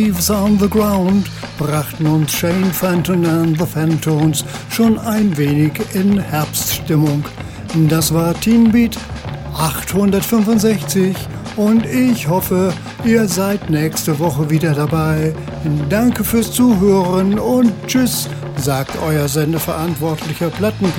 Leaves on the Ground brachten uns Shane Fenton and the Fentones schon ein wenig in Herbststimmung. Das war Teen Beat 865 und ich hoffe, ihr seid nächste Woche wieder dabei. Danke fürs Zuhören und tschüss, sagt euer Sendeverantwortlicher Plattenplatz.